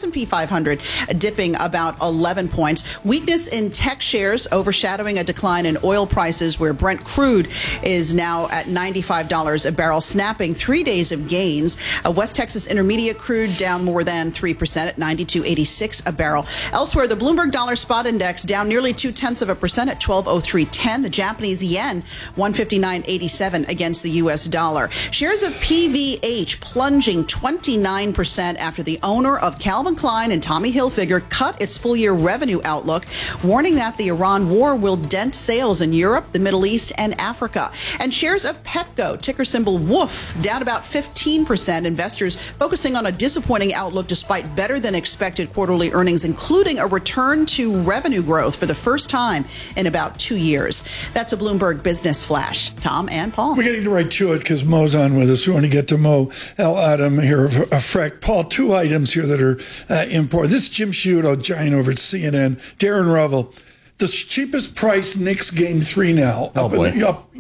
S&P 500 dipping about 11 points. Weakness in tech shares overshadowing a decline in oil prices, where Brent crude is now at $95 a barrel, snapping 3 days of gains. West Texas Intermediate crude down more than 3% at $92.86 a barrel. Elsewhere, the Bloomberg Dollar Spot Index down nearly 0.2% at 1203.10. The Japanese yen 159.87 against the U.S. dollar. Shares of PVH plunging 29% after the owner of Calvin Klein and Tommy Hilfiger cut its full-year revenue outlook, warning that the Iran war will dent sales in Europe, the Middle East, and Africa. And shares of Petco, ticker symbol WOOF, down about 15%. Investors focusing on a disappointing outlook despite better than expected quarterly earnings, including a return to revenue growth for the first time in about 2 years. That's a Bloomberg Business Flash. Tom and Paul. We're getting right to it because Mo's on with us. We want to get to Mo El Adam here of Freck. Paul, two items here that are important. This is Jim Sciutto, giant over at CNN. Darren Revel. The cheapest price Knicks game 3 now. Oh, boy.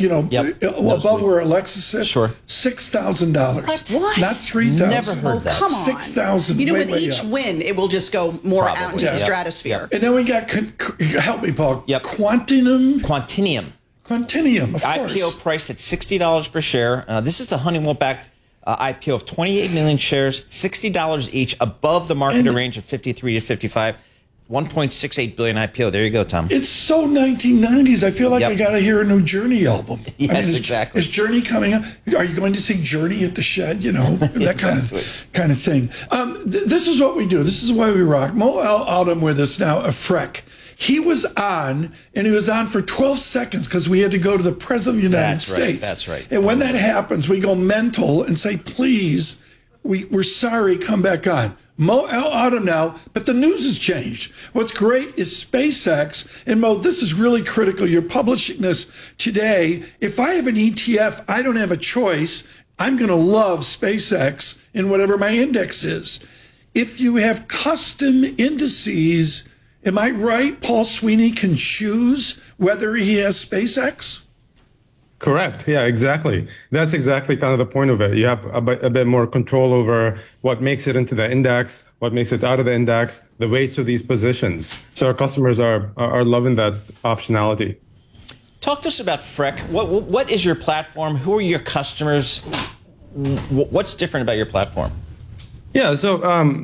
Above where Alexis is. Sure. $6,000. What? Not $3,000. Never heard that. Come on. $6,000. With each win, it will just go more Probably. out into the stratosphere. And then we got, help me, Paul. Yep. Quantinium, of course. IPO priced at $60 per share. This is the Honeywell-backed IPO of 28 million shares, $60 each, above the market range of 53 to 55. 1.68 billion IPO. There you go, Tom. It's so 1990s. I feel like I got to hear a new Journey album. Yes, exactly. Is Journey coming up? Are you going to see Journey at the Shed? That Exactly. kind of thing. This is what we do. This is why we rock. Mo El Adam with us now, a Freck. He was on, and he was on for 12 seconds because we had to go to the President of the United States. That's right. And when that happens, we go mental and say, please, we're sorry, come back on. Mo El Adam now, but the news has changed. What's great is SpaceX, and Mo, this is really critical. You're publishing this today. If I have an ETF, I don't have a choice. I'm going to love SpaceX in whatever my index is. If you have custom indices, am I right? Paul Sweeney can choose whether he has SpaceX? Correct. Yeah, exactly. That's exactly kind of the point of it. You have a bit more control over what makes it into the index, what makes it out of the index, the weights of these positions. So our customers are loving that optionality. Talk to us about Freck. What is your platform? Who are your customers? What's different about your platform? Yeah, so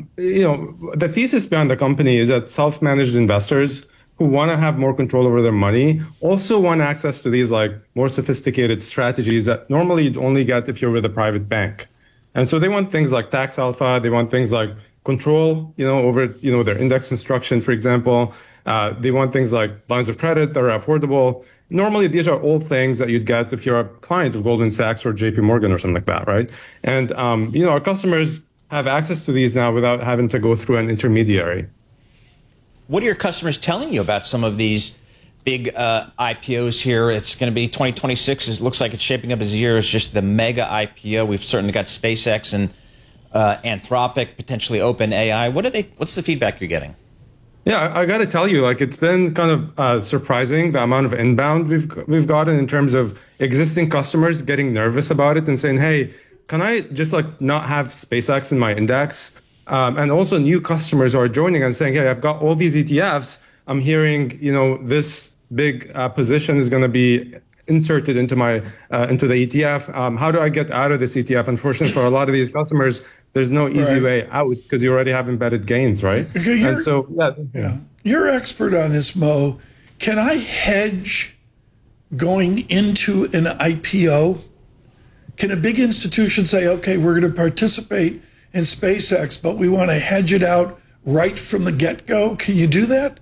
the thesis behind the company is that self-managed investors who want to have more control over their money also want access to these more sophisticated strategies that normally you'd only get if you're with a private bank. And so they want things like tax alpha. They want things like control, over, their index construction, for example. They want things like lines of credit that are affordable. Normally, these are all things that you'd get if you're a client of Goldman Sachs or JP Morgan or something like that, right? And, our customers have access to these now without having to go through an intermediary. What are your customers telling you about some of these big IPOs here? It's going to be 2026. It looks like it's shaping up as a year. It's just the mega IPO. We've certainly got SpaceX and Anthropic, potentially OpenAI. What's the feedback you're getting? Yeah, I got to tell you, it's been kind of surprising the amount of inbound we've gotten in terms of existing customers getting nervous about it and saying, hey, can I just not have SpaceX in my index? And also new customers who are joining and saying, hey, I've got all these ETFs. I'm hearing, this big position is going to be inserted into into the ETF. How do I get out of this ETF? Unfortunately, for a lot of these customers, there's no easy way out because you already have embedded gains, right? And so, yeah. You're expert on this, Mo. Can I hedge going into an IPO? Can a big institution say, okay, we're going to participate in SpaceX, but we want to hedge it out right from the get-go? Can you do that?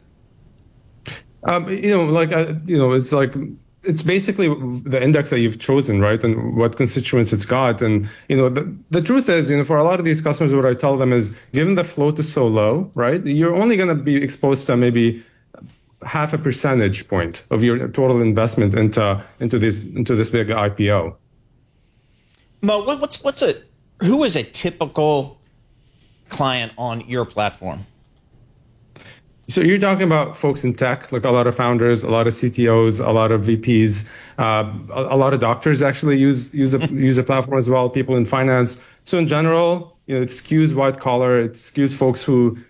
It's basically the index that you've chosen, right? And what constituents it's got. And, the truth is, for a lot of these customers, what I tell them is, given the float is so low, right? You're only going to be exposed to maybe half a percentage point of your total investment into this big IPO. Mo, who is a typical client on your platform? So you're talking about folks in tech, like a lot of founders, a lot of CTOs, a lot of VPs, a lot of doctors actually use a platform as well, people in finance. So in general, it skews white collar, it skews folks who